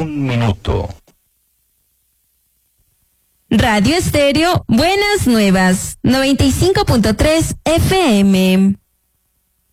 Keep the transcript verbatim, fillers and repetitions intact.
un minuto. Radio Estéreo Buenas Nuevas, noventa y cinco punto tres F M.